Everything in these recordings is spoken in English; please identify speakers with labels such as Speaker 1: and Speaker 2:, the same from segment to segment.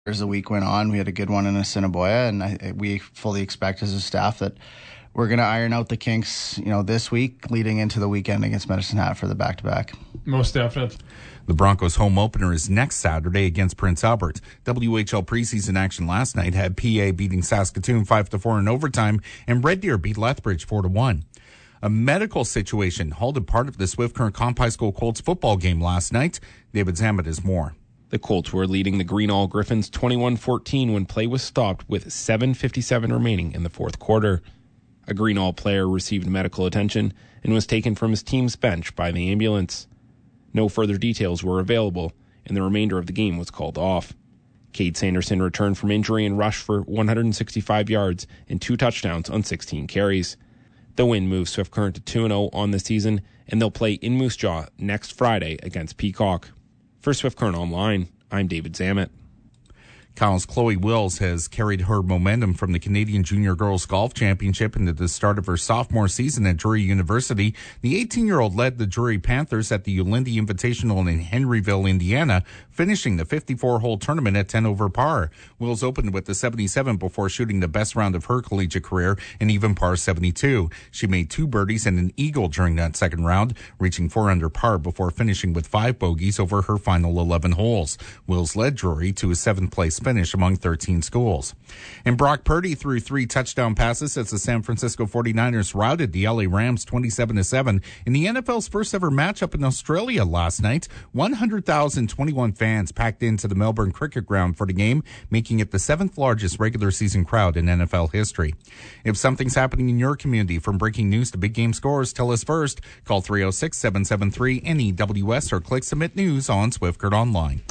Speaker 1: As the week went on, we had a good one in Assiniboia, and we fully expect as a staff that we're going to iron out the kinks, this week leading into the weekend against Medicine Hat for the back-to-back.
Speaker 2: Most definite.
Speaker 3: The Broncos' home opener is next Saturday against Prince Albert. WHL preseason action last night had PA beating Saskatoon 5-4 in overtime, and Red Deer beat Lethbridge 4-1. A medical situation halted part of the Swift Current Comp High School Colts football game last night. David Zammit has more.
Speaker 4: The Colts were leading the Greenall Griffins 21-14 when play was stopped with 7:57 remaining in the fourth quarter. A Greenall player received medical attention and was taken from his team's bench by the ambulance. No further details were available, and the remainder of the game was called off. Cade Sanderson returned from injury and rushed for 165 yards and 2 touchdowns on 16 carries. The win moves Swift Current to 2-0 on the season, and they'll play in Moose Jaw next Friday against Peacock. For Swift Current Online, I'm David Zammit.
Speaker 3: Kyle's Chloe Wills has carried her momentum from the Canadian Junior Girls Golf Championship into the start of her sophomore season at Drury University. The 18-year-old led the Drury Panthers at the Ulindy Invitational in Henryville, Indiana, finishing the 54-hole tournament at 10 over par. Wills opened with the 77 before shooting the best round of her collegiate career, an even par 72. She made 2 birdies and an eagle during that second round, reaching 4 under par before finishing with 5 bogeys over her final 11 holes. Wills led Drury to a 7th-place finish among 13 schools. And Brock Purdy threw 3 touchdown passes as the San Francisco 49ers routed the LA Rams 27-7 in the NFL's first ever matchup in Australia last night. 100,021 fans packed into the Melbourne Cricket Ground for the game, making it the 7th largest regular season crowd in NFL history. If something's happening in your community, from breaking news to big game scores, tell us first. Call 306-773-NEWS or click Submit News on Swift Current Online.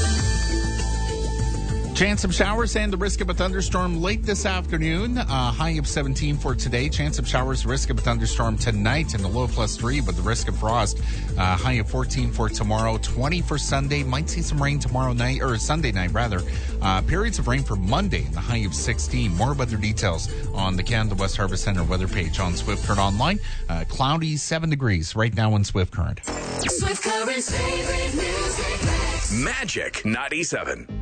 Speaker 3: Chance of showers and the risk of a thunderstorm late this afternoon. High of 17 for today. Chance of showers, risk of a thunderstorm tonight, and a low +3 with the risk of frost. High of 14 for tomorrow. 20 for Sunday. Might see some rain tomorrow night, or Sunday night rather. Periods of rain for Monday, and the high of 16. More weather details on the Canada West Harvest Center weather page on Swift Current Online. Cloudy, 7 degrees right now in Swift Current.
Speaker 5: Swift Current's favorite music mix.
Speaker 6: Magic 97.